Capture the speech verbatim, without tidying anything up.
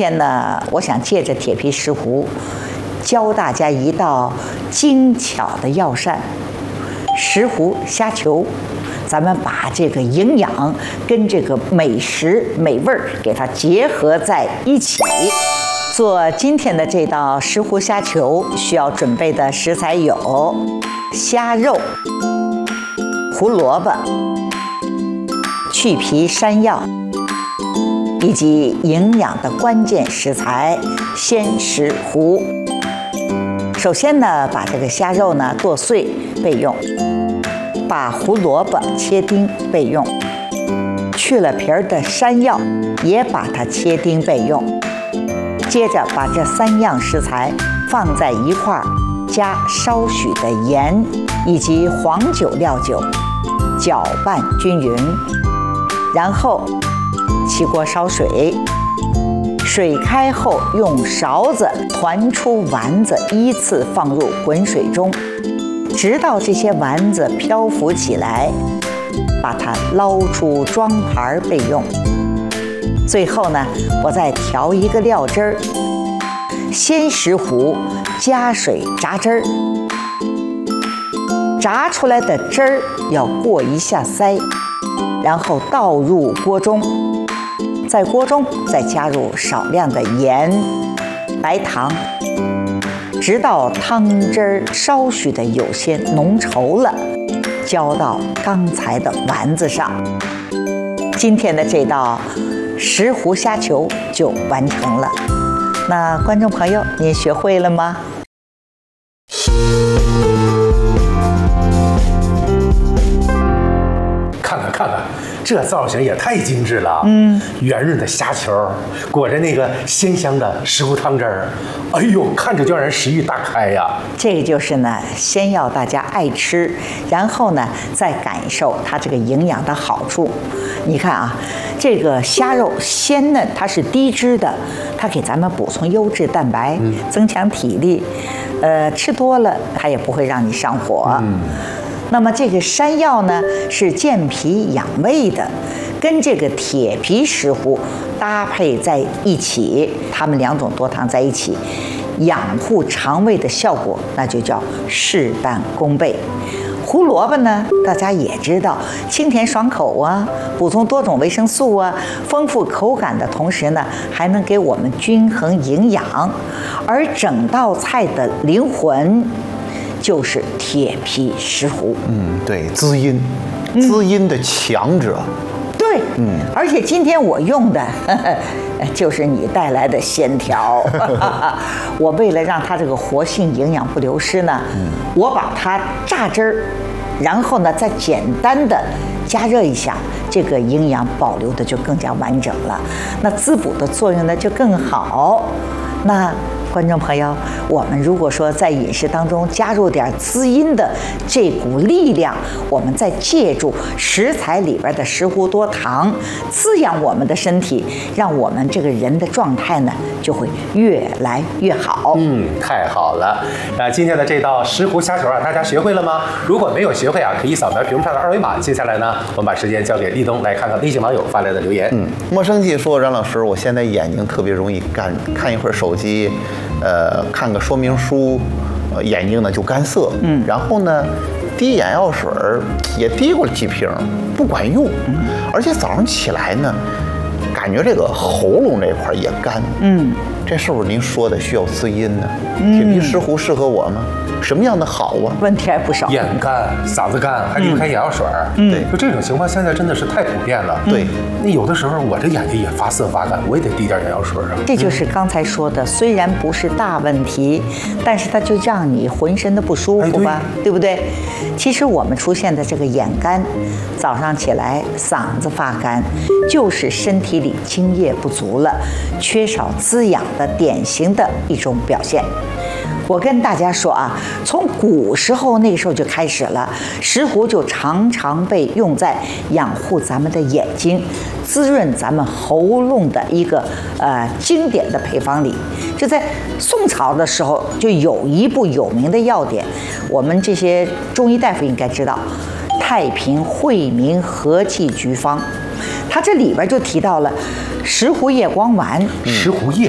天呢，我想借着铁皮石斛，教大家一道精巧的药膳——石斛虾球。咱们把这个营养跟这个美食美味儿给它结合在一起。做今天的这道石斛虾球，需要准备的食材有虾肉、胡萝卜、去皮山药，以及营养的关键食材鲜石斛。首先呢，把这个虾肉呢剁碎备用，把胡萝卜切丁备用，去了皮儿的山药也把它切丁备用。接着把这三样食材放在一块儿，加少许的盐以及黄酒料酒，搅拌均匀。然后起锅烧水，水开后用勺子团出丸子，依次放入滚水中，直到这些丸子漂浮起来，把它捞出装盘备用。最后呢，我再调一个料汁儿，鲜石斛加水炸汁儿，炸出来的汁儿要过一下筛，然后倒入锅中，在锅中再加入少量的盐、白糖，直到汤汁儿稍许的有些浓稠了，浇到刚才的丸子上。今天的这道石斛虾球就完成了。那观众朋友，您学会了吗？ 看看看看，这造型也太精致了。嗯，圆润的虾球裹着那个鲜香的石斛汤汁儿，哎呦，看着就让人食欲大开呀。 这个就是呢，先要大家爱吃，然后呢再感受它这个营养的好处。你看啊，这个虾肉鲜嫩，它是低脂的，它给咱们补充优质蛋白，嗯、增强体力。呃，吃多了它也不会让你上火。嗯。那么这个山药呢是健脾养胃的，跟这个铁皮石斛搭配在一起，它们两种多糖在一起，养护肠胃的效果那就叫事半功倍。胡萝卜呢，大家也知道，清甜爽口啊，补充多种维生素啊，丰富口感的同时呢，还能给我们均衡营养。而整道菜的灵魂就是铁皮石斛。 嗯，对，滋阴，滋阴的强者。 对，嗯，而且今天我用的呵呵就是你带来的鲜条。我为了让它这个活性营养不流失呢，嗯、我把它榨汁儿，然后呢再简单的加热一下，这个营养保留的就更加完整了，那滋补的作用呢就更好。那观众朋友，我们如果说在饮食当中加入点滋阴的这股力量，我们再借助食材里边的石斛多糖，滋养我们的身体，让我们这个人的状态呢就会越来越好。 嗯，太好了。那今天的这道石斛虾球啊，大家学会了吗？如果没有学会啊，可以扫描屏幕上的二维码。接下来呢，我们把时间交给立冬，来看看微信网友发来的留言。 嗯，莫生气说，冉老师，我现在眼睛特别容易干，看一会儿手机。呃，看个说明书，呃，眼睛呢就干涩。嗯，然后呢，滴眼药水也滴过了几瓶，不管用。嗯，而且早上起来呢，感觉这个喉咙这块也干。嗯，这是不是您说的需要滋阴呢？铁皮石斛适合我吗？什么样的好啊？ 问题还不少。 眼干、嗓子干，还离不开眼药水。 嗯， 对，就这种情况现在真的是太普遍了。 对， 那有的时候我这眼睛也发涩发干，我也得滴点眼药水啊。 这就是刚才说的，虽然不是大问题，但是它就让你浑身的不舒服吧，哎、对, 对不对？其实我们出现的这个眼干，早上起来嗓子发干，就是身体里津液不足了，缺少滋养的典型的一种表现。我跟大家说啊，从古时候那个时候就开始了，石斛就常常被用在养护咱们的眼睛、滋润咱们喉咙的一个呃经典的配方里。就在宋朝的时候，就有一部有名的药典，我们这些中医大夫应该知道，《太平惠民和剂局方》，它这里边就提到了石斛叶光丸。 石斛叶，